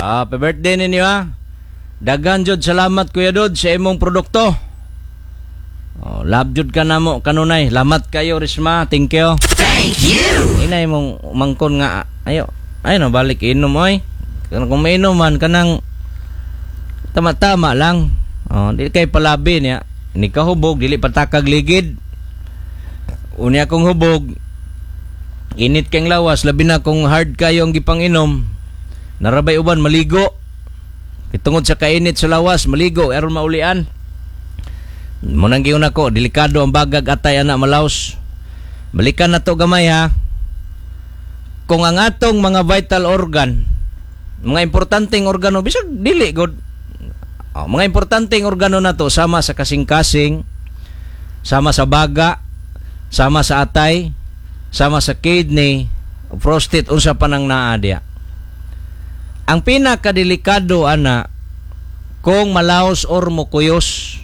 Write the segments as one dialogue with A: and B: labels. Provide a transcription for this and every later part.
A: Happy birthday ninyo ha. Dagan jud salamat Kuya Dod sa imong produkto. Love jud ka namo kanunay. Lamat kayo Risma. Thank you.
B: Thank you.
A: Inay mong mangkon nga ayo. Ay no balik inom oy. Kung mainom man kanang tama-tama lang. Dili kay palabi niya. Ni ka hubog dili patakag ligid. Unya kong hubog. Init kang lawas labi na kung hard kayo ang gipang-inom. Narabay uban maligo. Itungod sa kainit sa lawas maligo aron maulian. Munang giun ako delikado ang bagag atay ana malaos. Balikan na to gamay ha. Kung ang atong mga vital organ, mga importanteng organo bisag dili god. Mga importanteng organo na to sama sa kasing-kasing, sama sa baga, sama sa atay, sama sa kidney, prostate unsa pa nang naa diya. Ang pinakadelikado ana kung malaos or mukuyos.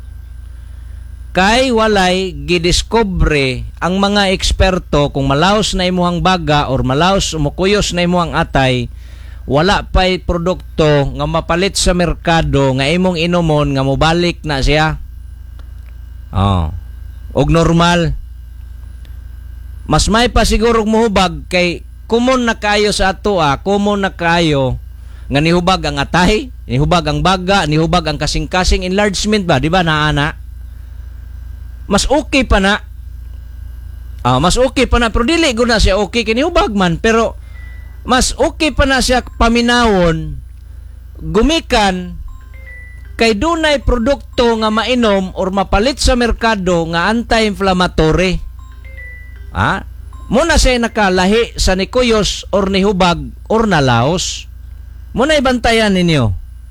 A: Kay walay gidiscover ang mga eksperto kung malaos na imuhang baga or malaos mukuyos na imuhang atay, wala pa'y produkto nga mapalit sa merkado nga imong inomon nga mobalik na siya. Og normal. Mas may pa siguro mohubag kay kumon na kayo sa ato kumon na kayo nga nihubag ang atay, nihubag ang baga, nihubag ang kasing-kasing enlargement ba, di ba naana? Mas okay pa na. Mas okay pa na pero dili gud na siya okay kay nihubag man pero mas okay pa na siya paminawon gumikan kay dunay produkto nga mainom or mapalit sa merkado nga anti-inflammatory. Muna siya nakalahi sa nikuyos or nihubag or nalaos. Muna ibantayan ninyo.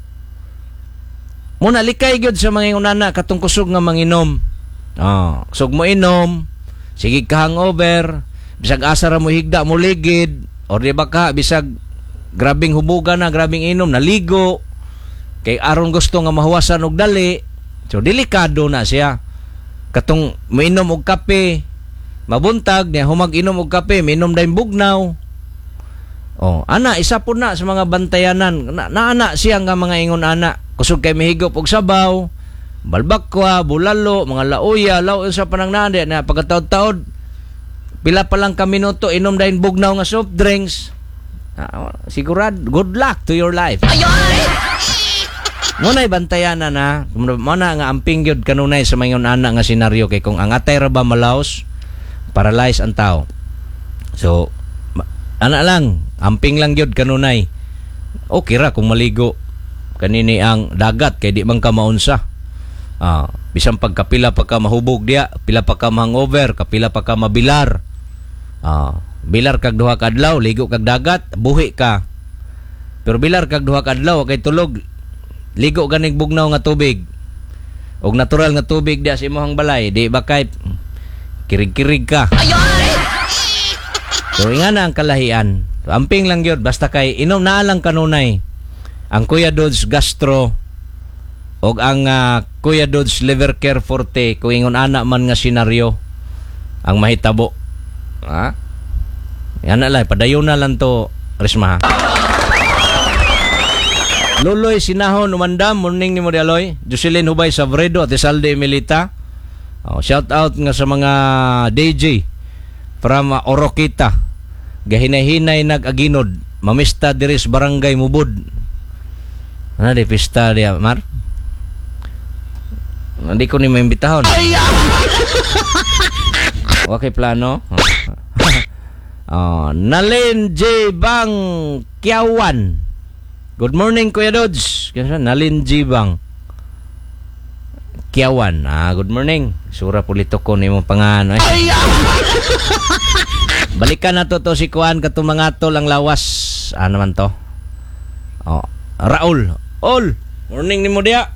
A: Muna likay gyud sa mga unana katong kusog nga manginom. Kusog mo inom, sige ka hangover, bisag asa ra mo higda mo ligid, or di ba ka bisag grabing hubugan na, grabing inom, naligo, kay aron gusto nga mahuwasan og dali. So delikado na siya. Katong mainom og kape, mabuntag niya humag inom og kape, mainom dayon bugnaw. Ana isa po na sa mga bantayanan. Naana siya nga mga ingon ana. Kusog kay mihigop og sabaw, balbakwa, bulalo, mga lauya, law sa panangnade na pagkataod-taod. Pila pa lang ka minuto inom dayon bugnaw nga soft drinks. Sigurad, good luck to your life. Muna'y bantayanan na. Muna nga amping yun kanunay sa mga ana nga senaryo kay kung ang atay ra ba malaos, paralyze ang tao. So, ana lang, amping lang yun kanunay. Okay ra kung maligo kanini ang dagat kay di man ka maunsa. Bisan pagkapila pa ka mahubog diya, pila pa ka hangover, kapila pa ka mabilar. Bilar kag duha ka adlaw, ligo kag dagat, buhi ka. Pero bilar kag duha ka adlaw kay tulog, ligo ganing bugnaw nga tubig. Og natural nga tubig diya sa imong balay, di ba kay kirig-kirig ka. So nga na ang kalahian. So, amping lang yun, basta kay inom na lang kanunay ang Kuya Dod's Gastro o ang Kuya Dod's Liver Care Forte kung ingon ana man nga senaryo ang mahitabo. Yan na lang, padayon na lang to, Risma. Luloy Sinahon Umandam, morning ni Morialoy. Jocelyn Hubay Savredo at Isalde Emilita. Shout out nga sa mga DJ from Oroquita. Gahinay-hinay nag-aginod. Mamista diris barangay Mubod. Ano di pista diya, Mar? Hindi ko ni maimbitahon. Okay, plano. Nalin J. Bang Kiawan. Good morning, Kuya Dodge. Nalin J. Bang Kiawan. Good morning. Sura pulito ko ni mong pangano. Balikan na to si Kuan katong mga tol ang lawas. Ano man to? Raul. Morning ni mo dia.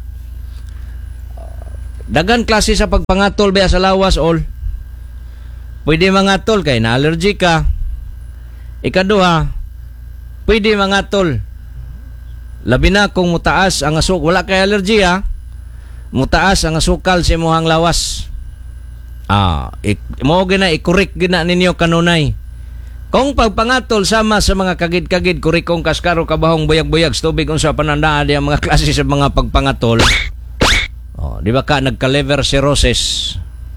A: Dagan klase sa pagpangatol ba sa lawas, Pwede mangatol kay na allergy ka. Ikaduha, pwede mangatol. Labi na kung mutaas ang asukal, wala kay allergy mutaas ang asukal sa imong lawas. Mo gina i-correct gina ninyo kanunay. Kung pagpangatol sama sa mga kagid-kagid, kurikong, kaskaro, kabahong, buyag-buyag, tubig, unsa panandaan ang mga klase sa mga pagpangatol. Di ba ka nagka-liver cirrhosis?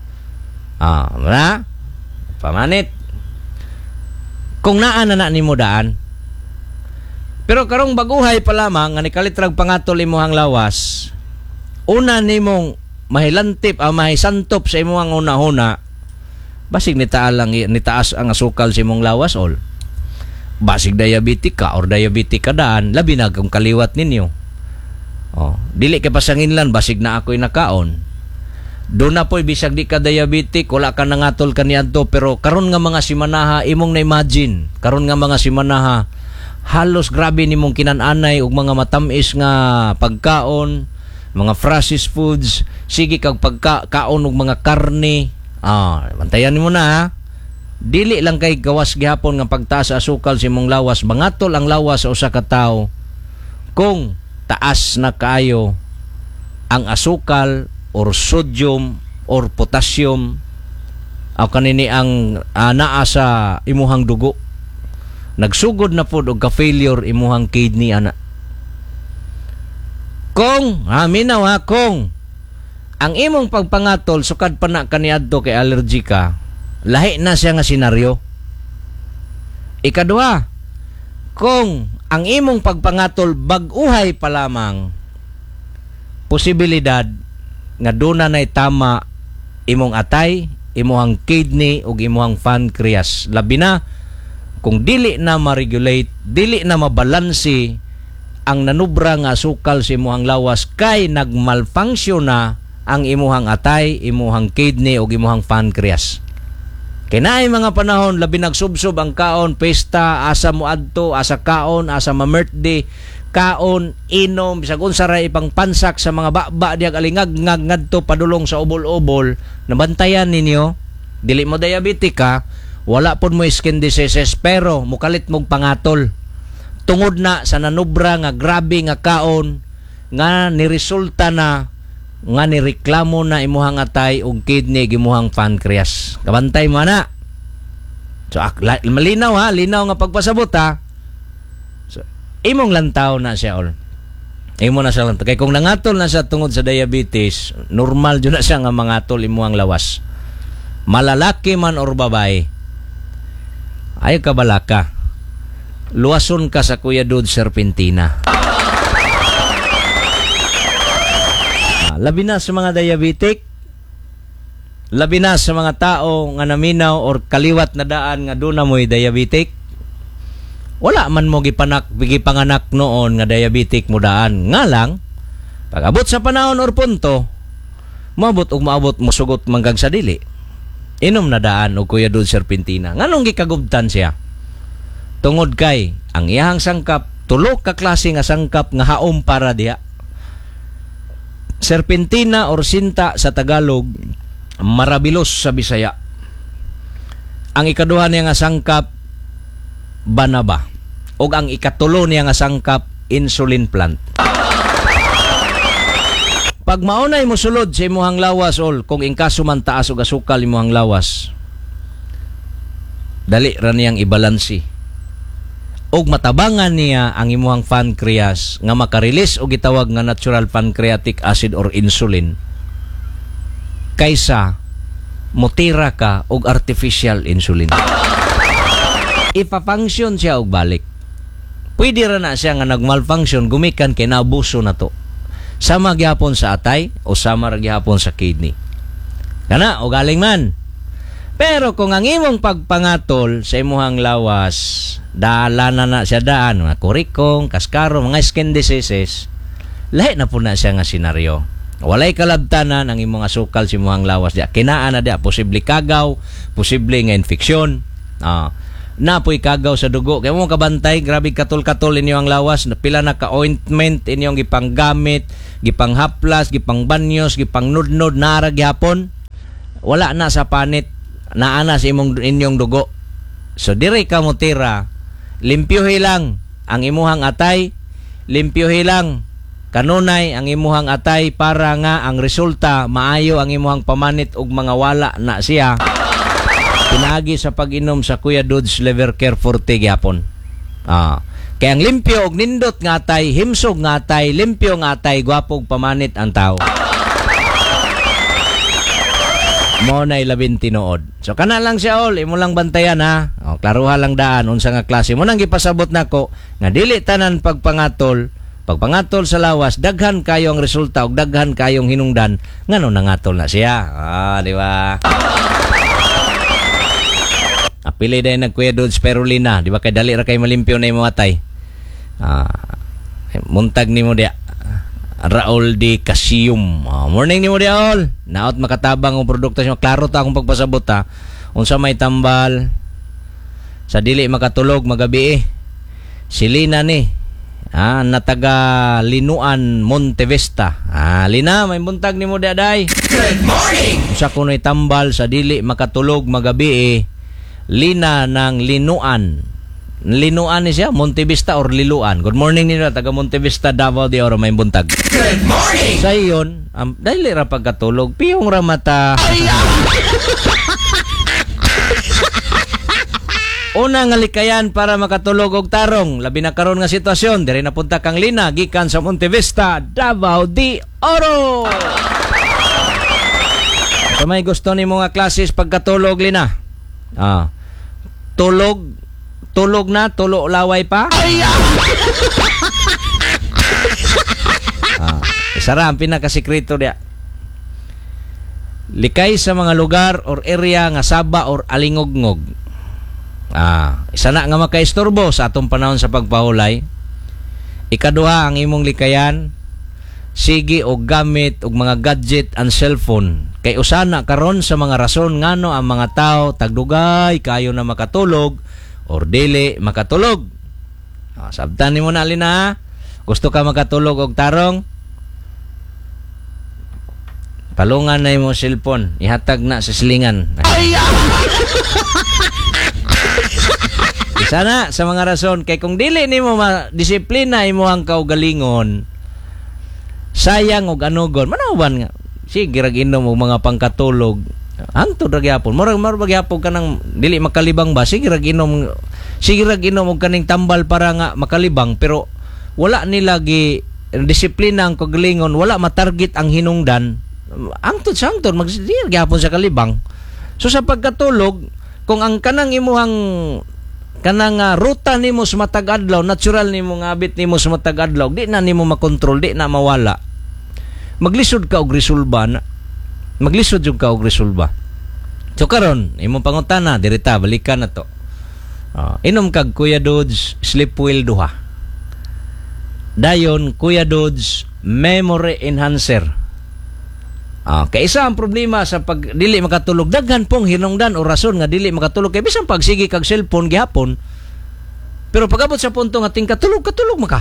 A: Na? Pamanit. Kung naan na nimo daan. Pero karong baguhay pa lamang nga nikalitrag pangatol imuhang lawas, una nimong mahilantip mahisantop sa imuhang una-una, basig nitaas ang asukal sa imong lawas ol. Basig diabetic ka or diabetic ka daan, labi na kung kaliwat ninyo. Dili ka pasanginlan, basig na ako'y nakaon. Doon na po'y bisag di ka diabetic, wala ka nangatol kaniadto, pero karon nga mga simanaha, imong na-imagine, karon nga mga simanaha, halos grabe nimong kinananay og mga matamis nga pagkaon, mga processed foods, sige kag pagkaon og mga karne. Bantayan mo na ha. Dili lang kay gawas gihapon nga pagtaas sa asukal sa imong lawas, mangatol ang lawas sa usa ka tawo kung taas na kayo ang asukal or sodium or potassium kanini ang naa sa imuhang dugo. Nagsugod na pod og ka-failure imuhang kidney ana. Kung kung ang imong pagpangatol sukad pa na kaniadto kay allergy ka, lahi na siya nga senaryo. Ikaduha, kung ang imong pagpangatol bag-uhay pa lamang, posibilidad nga doon na tama imong atay, imuhang kidney ug imuhang pancreas. Labi na kung dili na ma-regulate, dili na mabalansi ang nanubra nga asukal sa imuhang lawas kay nagmalfunction na ang imuhang atay, imuhang kidney ug imuhang pancreas. Kay naay mga panahon labi nagsubsob ang kaon, pesta, asa moadto, asa kaon, asa ma-birthday, kaon, inom, bisag unsa ra ipang pansak sa mga baba diag alingag-ngag ngadto padulong sa ubol-ubol, nabantayan ninyo. Dili mo diabetic ka, wala pod mo skin diseases, pero mukalit mong pangatol. Tungod na sa nanubra nga grabe nga kaon nga niresulta na nga nireklamo na imuhang atay ug kidney imuhang pancreas. Kabantay mo na. So malinaw ha, linaw nga pagpasabot ha. So imong lantaw na siya ol. Imo na siya lantaw. Kay kung nangatol na siya tungod sa diabetes, normal jud na siya nga mangatol imuhang lawas. Malalaki man or babae. Ay kabalaka. Luwason ka sa Kuya Dud Serpentina. Labi na sa mga diabetic, labi na sa mga tao nga naminaw or kaliwat na daan nga doon na mo'y diabetic. Wala man mo gipanganak noon nga diabetic mo daan. Nga lang, pag abot sa panahon or punto, maabot mo sugot manggag sa dili. Inom na daan o Kuya Dud Serpentina. Nganong gikagubtan siya? Tungod kay, ang iyahang sangkap, tulo ka klase nga sangkap nga haom para diha. Serpentina or sinta sa Tagalog, marabilos sa Bisaya. Ang ikaduha niya nga sangkap, banaba. O ang ikatulo niya nga sangkap, insulin plant. Pag maunay mo sulod sa imuhang lawas ol, kung ingkaso man taas o asukal imuhang lawas, dali ra niyang ibalansi. Og matabangan niya ang imuhang pancreas nga makarelease og gitawag nga natural pancreatic acid or insulin kaysa mutira ka og artificial insulin. Ipa-function siya og balik. Pwede ra na siya nga nagmalfunction gumikan kay naabuso na to. Sama gyapon sa atay o sama ra gyapon sa kidney. Kana o galing man. Pero kung ang imong pagpangatol sa imuhang lawas, dala na siya daan, mga kurikong, kaskaro, mga skin diseases, lahi na po na siya nga senaryo. Walay kalabtanan ang imong asukal sa imuhang lawas. Kinaan na dia, posible kagaw, posible nga infeksyon. Napoy kagaw sa dugo. Kaya mo kabantay, grabe katol-katol inyo ang lawas, pila na ka-ointment inyong gipanggamit, gipanghaplas, gipangbanyos, gipangnudnod, naarag yapon. Wala na sa panit. Naana sa inyong dugo. So dire ka mo tira, limpyuhi lang ang imuhang atay, limpyuhi lang kanunay ang imuhang atay para nga ang resulta maayo ang imuhang pamanit ug mga wala na siya. Pinaagi sa pag-inom sa Kuya Dudes Liver Care Forte gyapon. Kaya ang limpyo og nindot nga tay, himsog nga tay, limpyo nga tay, gwapog pamanit ang tao. Mo na ilabing tinuod. So kana lang siya all, imo lang bantayan ha. Klaruha lang daan unsa nga klase. Mo nang gipasabot nako nga dili tanan pagpangatol sa lawas, daghan kayo ang resulta ug daghan kayong hinungdan ngano nangatol na siya. Di ba? Apili day nagkuya doon spirulina, di ba kay dali ra kay malimpyo na imong atay. Muntag nimo dia. Raul di Casium. Morning ni mo dia all. Naot makatabang ang produkto siya. Klaro ta akong pagpasabot ha. Unsa may tambal sa dili makatulog magabi Silina ni. Na taga Linuan Montevista. Lina may buntag ni mo dia day. Good morning. Unsa kunoy tambal sa dili makatulog magabi Lina ng Linuan. Linuan ni siya, Montevista or Liluan. Good morning nila, taga Montevista, Davao de Oro, may buntag. Good morning! Sa iyon, dahil ra pagkatulog, piyong ramata. Una nga likayan para makatulog og tarong. Labi na karon nga sitwasyon, diri napunta kang Lina, gikan sa Montevista, Davao de Oro. So may gusto ni mga klases pagkatulog, Lina. Tulog na, tulo laway pa. Isara ang pinakasikreto dia. Likay sa mga lugar or area nga saba or alingogngog. Isa na nga makaistorbo sa atong panahon sa pagpahulay. Ikaduha ang imong likayan, sige og gamit og mga gadget and cellphone. Kay usana karon sa mga rason ngano ang mga tao tagdugay kayo na makatulog or dili makatulog. Sabtan nimo na Lina. Gusto ka makatulog og tarong? Palungan na imo cellphone, ihatag na sa silingan. Isa na sa mga rason kay kung dili nimo ma-disiplina imong kaugalingon, sayang og anugon. Manawan nga. Sige rag inom og mga pangkatulog. Hangtod ra gyapon. Murag gyapon kanang dili makalibang ba? Sige rag inom og kaning tambal para nga makalibang pero wala nila gi disiplina ang kagalingon, wala matarget ang hinungdan. Hangtod magsidir gyapon sa kalibang. So sa pagkatulog, kung ang kanang imuhang kanang ruta nimo sa matag adlaw, natural nimo nga habit nimo sa matag adlaw, di na nimo makontrol, di na mawala. Maglisod ka og resolba na. Maglisod yung ka og resolba. So karon imong pangutana dirita balikan na to. Inom kag Kuya Dudes Sleep Well duha. Dayon Kuya Dudes Memory Enhancer. Kay isa ang problema sa pag dili makatulog, daghan pong hinungdan o rason nga dili makatulog kay bisan pagsigi kag cellphone gihapon. Pero pag-abot sa punto nga katulog maka.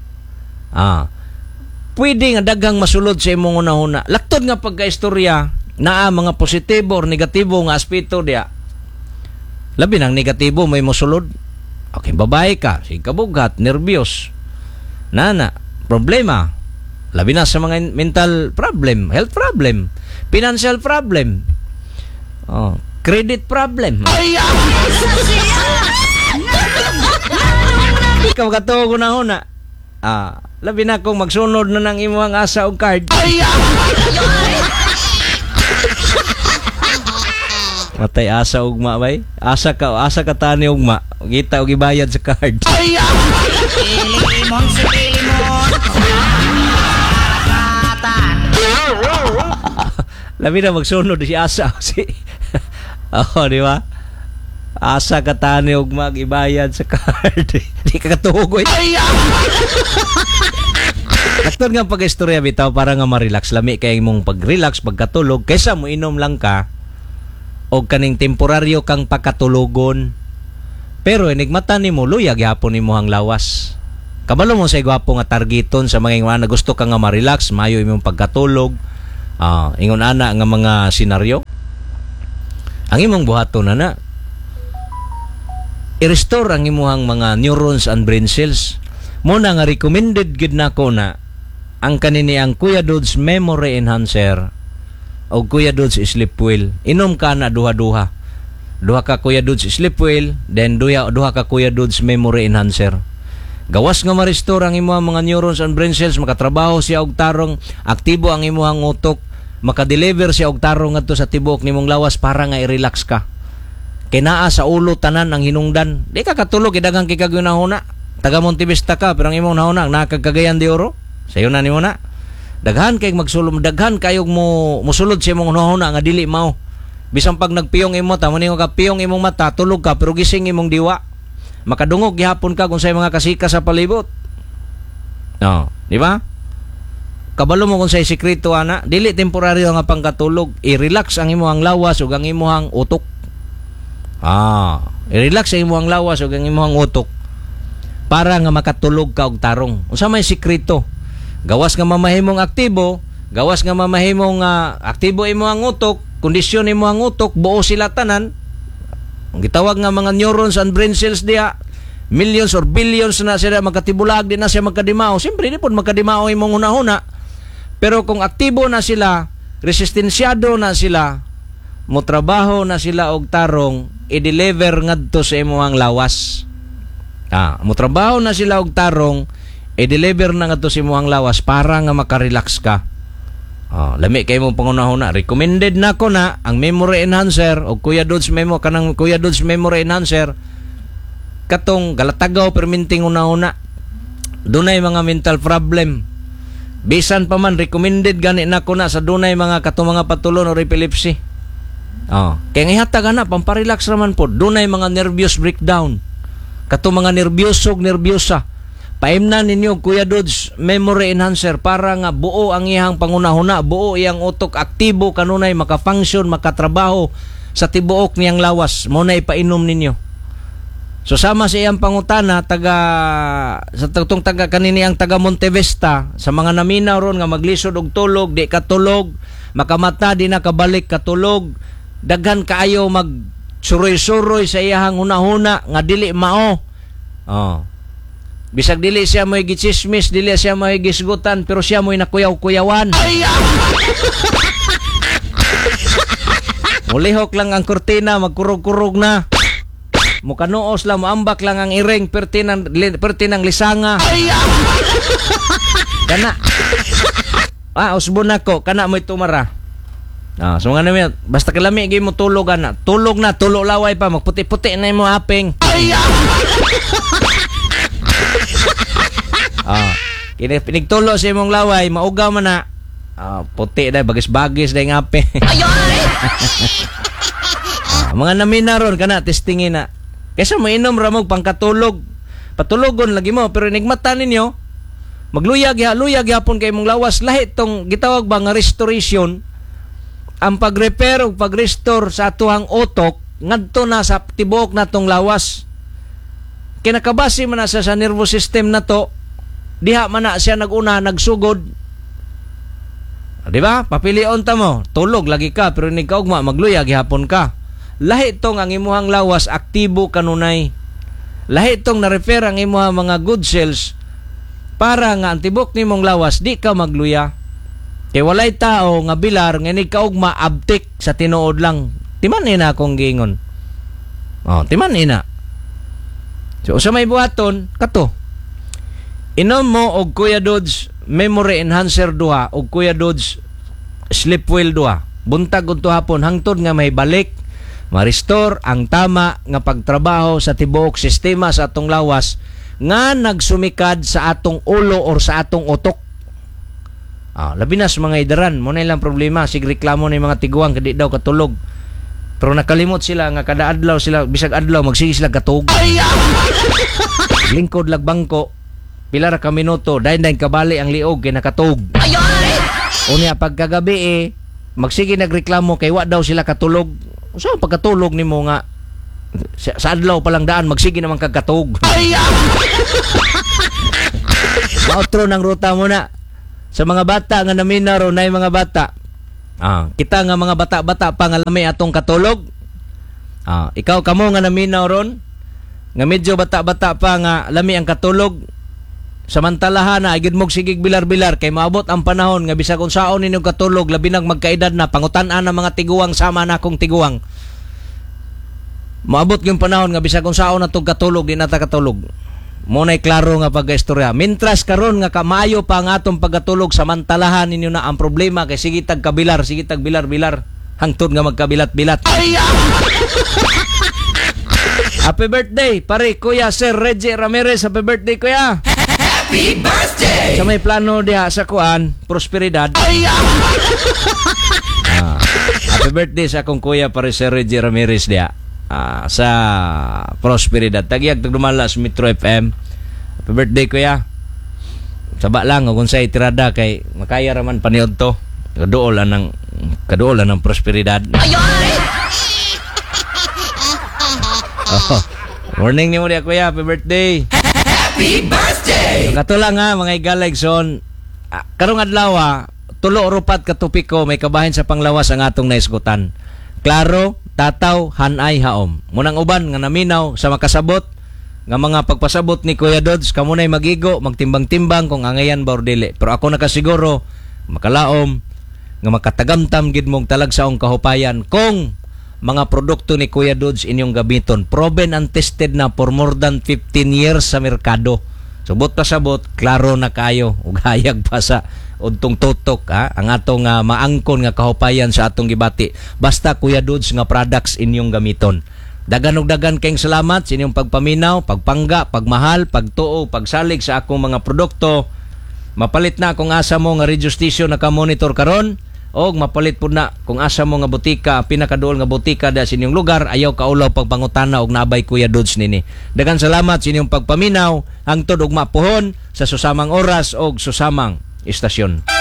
A: Pwede nga daghang masulod sa imong una-una. Laktod nga pagkaistorya naa mga positibo or negatibo nga aspeto dia. Labi nang negatibo may mosulod. Okay, babae ka, sige kabugat, nervyos. Nana, problema. Labi na sa mga mental problem, health problem, financial problem, credit problem. Ikaw katuog una-una. Labi na kung magsunod na ng imong asa og card. Matay asa ugma bay. Asa ka tani ugma. Kita og ibayad sa card. Limon sa limon. Labi na magsunod si asa si. Di ba? Asa ka tani og mag-ibayad sa card. Di ka katugoy. Laktod nga pag-istorya bitaw para nga ma-relax. Lami kay mong pag-relax, pagkatulog, kaysa mo inom lang ka o kaning temporaryo kang pagkatulogon. Pero enigmata ni mo, luyag yapon ni mo ang lawas. Kabalo mo sa igwapo nga targeton sa mga nga gusto ka nga ma-relax, mayo imong pagkatulog, ingon ana nga mga senaryo. Ang imong buhaton na i-restore ang imuhang mga neurons and brain cells. Muna nga recommended gid nako na ang kanini ang Kuya Dudes Memory Enhancer o Kuya Dudes Sleep Well. Inom ka na duha-duha. duha ka Kuya Dudes sleep well, then duha ka Kuya Dudes memory enhancer. Gawas nga ma-restore ang imong mga neurons and brain cells, makatrabaho siya og tarong, aktibo ang imong utok, makadeliver siya og tarong ngadto sa tibuok nimong lawas para nga i-relax ka. Kinaa sa ulo tanan ang hinungdan. Di ka katulog idagang kikagunahuna. Taga Montevista ka pero ang imong nahuna nakagagayan de oro. Sayo na nimo na. Daghan kay magsulod, daghan kayog mo musulod sa imong nahuna nga dili mao. Bisan pag nagpiyong imo ta mo ni ka piyong imong mata, tulog ka pero gising imong diwa. Makadungog gihapon ka kung say mga kasika sa palibot. No, di ba? Kabalo mo kung say sekreto ana, dili temporaryo nga pangkatulog, i-relax ang imong lawas ug ang imong utok. I-relax ang imong lawas ug ang imong utok para nga makatulog ka og tarong. Unsa may sekreto? Gawas nga mamahimong aktibo, gawas nga mamahimong aktibo imo ang utok, kondisyon imo ang utok, buo sila tanan. Ang gitawag nga mga neurons and brain cells diha, millions or billions na sila magkatibulag, di na siya magkadimao. Siyempre, di po magkadimao imong una-una. Pero kung aktibo na sila, resistensyado na sila, motrabaho na sila og tarong, i-deliver ngadto sa imong lawas. Motrabaho na sila og tarong, i-deliver na ngadto sa imong lawas para nga makarelax ka. Lami kay mong pangunahuna. Recommended na ko na ang memory enhancer o Kuya Dudes memory enhancer katong galatagaw perminting una-una. Dunay mga mental problem. Bisan pa man recommended gani na ko na sa dunay mga katong mga patulon or epilepsy. Kaya ihatag na pamparelax raman po. Dunay mga nervous breakdown. Katong mga nervyosa. Paimnan ninyo Kuya Dudes memory enhancer para nga buo ang iyang pangunahuna, buo iyang utok aktibo kanunay makafunction, makatrabaho sa tibuok niyang lawas. Mo na ipainom ninyo. So sama sa iyang pangutana taga kanini ang taga Montevista sa mga naminaw ron nga maglisod og tulog, di katulog, makamata di na kabalik katulog, daghan kaayo mag suroy-suroy sa iyang hunahuna nga dili mao. Bisag dili siya mo'y gichismis, dili siya mo'y gisgutan, pero siya mo'y nakuyaw-kuyawan. Mulihok lang ang kurtina, magkurog-kurog na. Mukanuos lang, muambak lang ang iring, pertinang lisanga. Kana. Usbon ako, kana mo'y tumara. So nga namin, basta kalami, gay mo tulog na. Tulog na, tulog laway pa, magputi-puti na yung aping. Pinigtulo sa imong laway, maugaw man na. Puti na, bagis-bagis na yung ape. Mga namina ron, kana, testingin na. Kaysa mo inom ramog pangkatulog. Patulogon lagi mo, pero inigmata ninyo, magluyag hapon kay imong lawas. Lahit tong gitawag ba nga restoration, ang pag-repair o pag-restore sa atuhang utok, ngadto na sa tibuok na tong lawas. Kinakabasi man na sa nervous system na to, diha man na siya naguna, nagsugod. Diba? Papilion ta mo, tulog lagi ka, pero hindi ka ugma, magluyag hapon ka. Lahit tong ang imuhang lawas, aktibo kanunay. Lahit tong na-repair ang imuhang mga good cells, para nga ang tibok ni mong lawas, di ka magluya. Kaya walay tao nga bilar, nga hindi ka ugma, abtik sa tinuod lang. Timan ina akong gingon. Timan ina. So, sa may buhaton, kato. Inom mo og Kuya Dudes memory enhancer duha og Kuya Dudes sleep well duha. Buntag unto hapon hangtod nga may balik, ma-restore ang tama nga pagtrabaho sa tibuok sistema sa atong lawas nga nagsumikad sa atong ulo or sa atong utok. Labi na sa mga idaran, mo na ilang problema, sig reklamo ni mga tiguang kadi daw katulog. Pero nakalimot sila nga kada adlaw sila bisag adlaw magsige sila katug. Lingkod lag bangko, pila ra ka minuto, dayon kabali ang liog kay nakatug. Unya pagkagabi magsige nagreklamo kay wa daw sila katulog. So pagkatulog nimo nga sa adlaw pa lang daan magsige naman kagkatug. Mautro ng ruta mo na sa mga bata nga naminaro na mga bata. Kita nga mga bata-bata pa nga lami atong katulog. Ikaw kamo nga naminaw ron nga medyo bata-bata pa nga lami ang katulog. Samantalahan na agid mog sigig bilar-bilar kay maabot ang panahon nga bisag unsaon ninyo katulog labi nang magkaedad na pangutan-an ang mga tiguang sama na akong tiguang. Maabot yung panahon nga bisag kung saan natog katulog di nata katulog. Mo nay klaro nga pag-istorya. Mintras karon nga kamayo pa ang atong pagkatulog samantalahan ninyo na ang problema kay sige tag kabilar, sige tag bilar-bilar hangtod nga magkabilat-bilat. Happy birthday pare Kuya Sir Reggie Ramirez. Happy birthday kuya. Happy birthday. Sa may plano diha sa kuan, prosperidad. Happy birthday sa akong kuya pare Sir Reggie Ramirez diha. Sa prosperidad tagiag tagdumala sa Metro FM. Happy birthday kuya. Saba lang kung sa itirada kay makaya raman paniod to. Kaduolan ng prosperidad. Morning ni mo diya kuya. Happy birthday. Happy birthday. Kato lang ha mga igalegson. Karong adlaw tulo rupat ka topiko may kabahin sa panglawas ang atong naisgutan. Klaro, tataw, hanay, haom. Munang uban nga naminaw sa makasabot nga mga pagpasabot ni Kuya Dods kamunay magigo, magtimbang-timbang kung angayan ba or dili. Pero ako nakasiguro makalaom nga makatagamtam gid mong talagsaong kahupayan kung mga produkto ni Kuya Dods inyong gamiton. Proven and tested na for more than 15 years sa merkado. Subot pasabot, klaro na kayo. Ug hayag pa sa untong tutok ang atong maangkon nga kahupayan sa atong gibati. Basta Kuya Dods nga products inyong gamiton. Dagan ug dagan kayong salamat sa inyong pagpaminaw, pagpangga, pagmahal, pagtuo, pagsalig sa akong mga produkto. Mapalit na kung asa mo nga radio station na ka-monitor karon. Og mapalit pud na kung asa mo nga butika, pinakaduol nga butika da sa inyong lugar, ayaw kaulaw pagpangutana og naabay Kuya Dods nini. Dagan salamat sa inyong pagpaminaw hangtod og mapuhon sa susamang oras og susamang istasyon.